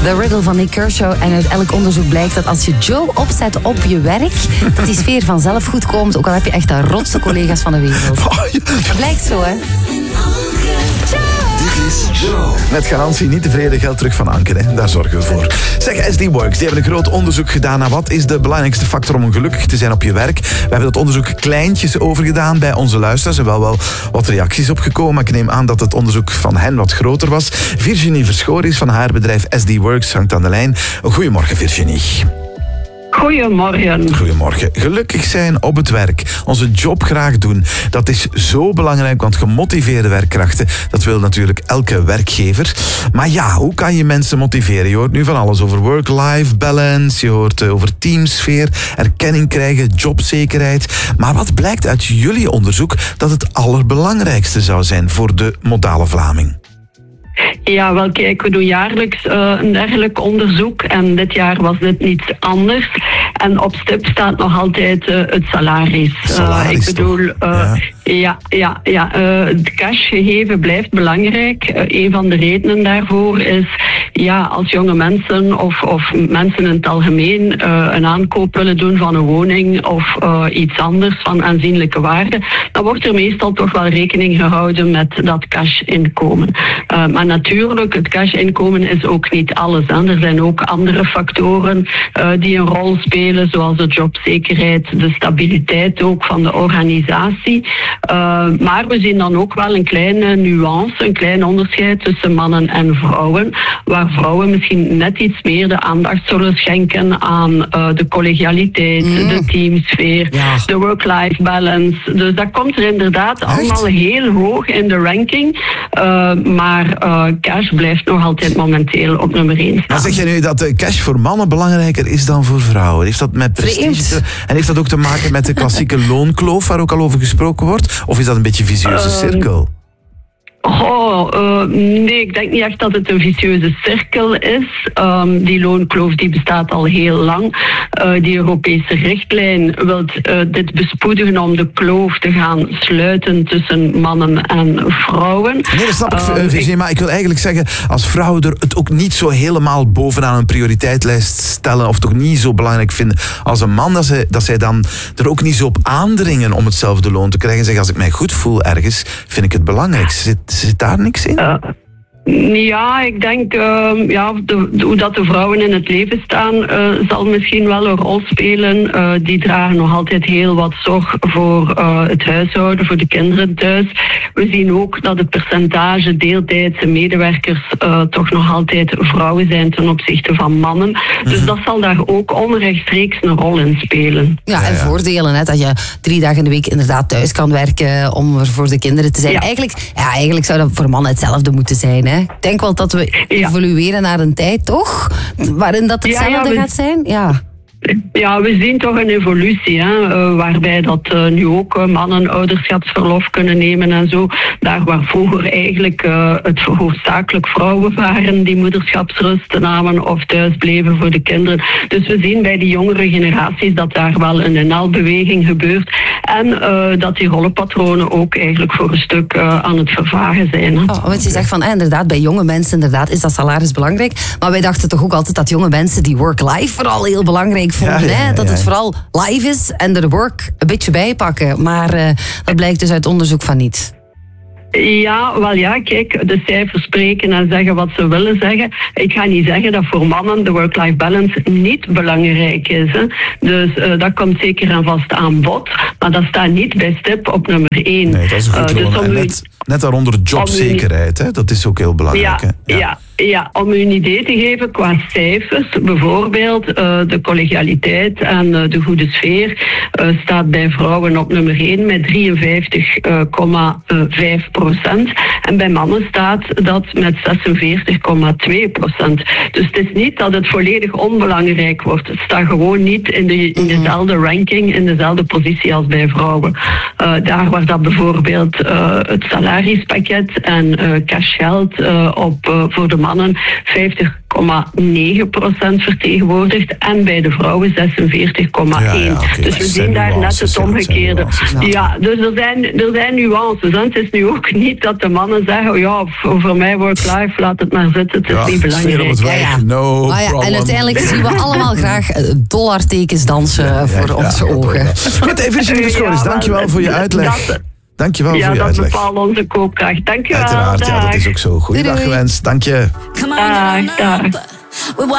De riddle van Nick Kershaw. En uit elk onderzoek blijkt dat als je Joe opzet op je werk, dat die sfeer vanzelf goed komt. Ook al heb je echt de rotste collega's van de wereld. Dat blijkt zo, hè? Dit is Joe. Met garantie niet tevreden geld terug van Anke, hè? Daar zorgen we voor. Zeg, SD Works, die hebben een groot onderzoek gedaan naar wat is de belangrijkste factor om gelukkig te zijn op je werk. We hebben dat onderzoek kleintjes overgedaan bij onze luisteraars. Er zijn wel wat reacties opgekomen, maar ik neem aan dat het onderzoek van hen wat groter was. Virginie Verschoor van haar bedrijf SD Works hangt aan de lijn. Goedemorgen, Virginie. Goedemorgen. Goedemorgen. Gelukkig zijn op het werk. Onze job graag doen. Dat is zo belangrijk, want gemotiveerde werkkrachten, dat wil natuurlijk elke werkgever. Maar ja, hoe kan je mensen motiveren? Je hoort nu van alles over work-life balance, je hoort over teamsfeer, erkenning krijgen, jobzekerheid. Maar wat blijkt uit jullie onderzoek dat het allerbelangrijkste zou zijn voor de modale Vlaming? Ja, wel kijk, we doen jaarlijks een dergelijk onderzoek en dit jaar was dit niet anders. En op stip staat nog altijd het salaris. Ik bedoel, het cashgegeven blijft belangrijk. Een van de redenen daarvoor is, ja, als jonge mensen of mensen in het algemeen een aankoop willen doen van een woning of iets anders van aanzienlijke waarde, dan wordt er meestal toch wel rekening gehouden met dat cashinkomen. Maar natuurlijk, het cashinkomen is ook niet alles. Hè. Er zijn ook andere factoren die een rol spelen, zoals de jobzekerheid, de stabiliteit ook van de organisatie. Maar we zien dan ook wel een kleine nuance, een klein onderscheid tussen mannen en vrouwen, waar vrouwen misschien net iets meer de aandacht zullen schenken aan de collegialiteit, de teamsfeer, de work-life balance. Dus dat komt er inderdaad allemaal heel hoog in de ranking, maar cash blijft nog altijd momenteel op nummer 1 staan. Maar zeg je nu dat cash voor mannen belangrijker is dan voor vrouwen? Heeft dat met prestige en heeft dat ook te maken met de klassieke loonkloof waar ook al over gesproken wordt? Of is dat een beetje een vicieuze cirkel? Nee, ik denk niet echt dat het een vicieuze cirkel is. Die loonkloof die bestaat al heel lang. Die Europese richtlijn wil dit bespoedigen om de kloof te gaan sluiten tussen mannen en vrouwen. Nee, dat snap ik, Virginie, maar ik wil eigenlijk zeggen, als vrouwen er het ook niet zo helemaal bovenaan een prioriteitslijst stellen of toch niet zo belangrijk vinden als een man, dat zij dan er ook niet zo op aandringen om hetzelfde loon te krijgen. Zeg, als ik mij goed voel ergens, vind ik het belangrijk. Zit daar niks in? Ja, ik denk hoe dat de vrouwen in het leven staan zal misschien wel een rol spelen. Die dragen nog altijd heel wat zorg voor het huishouden, voor de kinderen thuis. We zien ook dat het percentage deeltijdse medewerkers toch nog altijd vrouwen zijn ten opzichte van mannen. Dus dat zal daar ook onrechtstreeks een rol in spelen. Ja, en voordelen, hè, dat je 3 dagen in de week inderdaad thuis kan werken om er voor de kinderen te zijn. Ja. Eigenlijk zou dat voor mannen hetzelfde moeten zijn, hè? Ik denk wel dat we evolueren naar een tijd, toch? Waarin dat hetzelfde gaat zijn? Ja, we zien toch een evolutie, hè, waarbij dat nu ook mannen ouderschapsverlof kunnen nemen en zo. Daar waar vroeger eigenlijk het hoofdzakelijk vrouwen waren die moederschapsrust namen of thuis bleven voor de kinderen. Dus we zien bij die jongere generaties dat daar wel een NL-beweging gebeurt en dat die rollenpatronen ook eigenlijk voor een stuk aan het vervagen zijn. Hè. Want je zegt van, inderdaad, bij jonge mensen inderdaad is dat salaris belangrijk, maar wij dachten toch ook altijd dat jonge mensen die work-life vooral heel belangrijk vonden, dat het vooral live is en er de work een beetje bijpakken. Maar dat blijkt dus uit onderzoek van niet. Ja, kijk, de cijfers spreken en zeggen wat ze willen zeggen. Ik ga niet zeggen dat voor mannen de work-life balance niet belangrijk is. Hè. Dus dat komt zeker en vast aan bod. Maar dat staat niet bij stip op nummer 1. Nee, dat is goed. Dus net daaronder jobzekerheid, hè? Dat is ook heel belangrijk. Ja, om u een idee te geven qua cijfers, bijvoorbeeld de collegialiteit en de goede sfeer staat bij vrouwen op nummer 1 met 53,5%. En bij mannen staat dat met 46,2%. Dus het is niet dat het volledig onbelangrijk wordt. Het staat gewoon niet in dezelfde ranking, in dezelfde positie als bij vrouwen. Daar waar dat bijvoorbeeld het salarispakket en cashgeld voor de mannen 50,9% vertegenwoordigd en bij de vrouwen 46,1%. Dus we zien daar net het omgekeerde. Ja, dus er zijn nuances. En het is nu ook niet dat de mannen zeggen, voor mij work-life, laat het maar zitten, het is niet belangrijk. No en uiteindelijk zien we allemaal graag dollartekens dansen voor onze ogen. Goed, Virginie Verschoris, dankjewel voor je uitleg. Dankjewel voor je uitleg. Ja, dat bepaalt onze koopkracht. Dankjewel. Uiteraard, ja, dat is ook zo. Goeiedag gewenst, dank je. Dag.